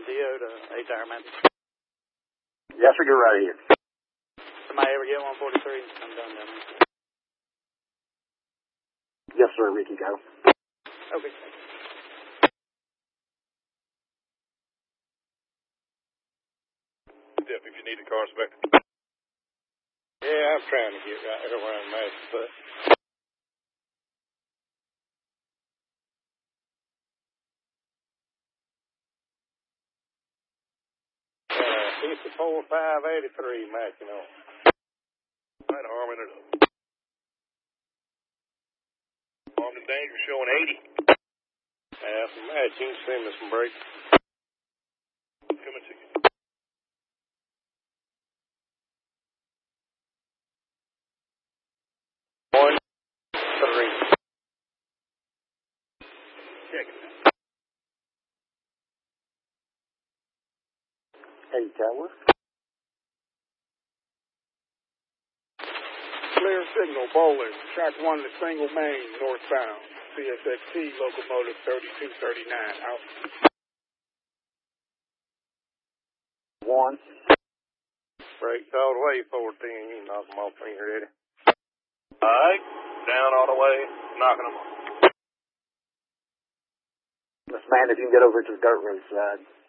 DO to 8 Tower Mountain. Yes, sir, you're right here. Somebody ever get 143? I'm done down there. Yes, sir, Ricky, go. Okay. Dip, if you need a car inspector. Yeah, I'm trying to get right around my foot. 54-583, matching on. Right, arming it up. Armed and dangerous, showing 80. Yeah, some matching, send me some brakes. Coming to you. One, three. Check it. 8 Tower. Clear signal, bowling. Track 1 to single main, northbound. CSXT, locomotive 3239, out. 1. Brakes all the way, 14. You can knock them off when you're ready. Alright, down all the way, knocking them off. Miss Man, if you can get over to the dirt road side.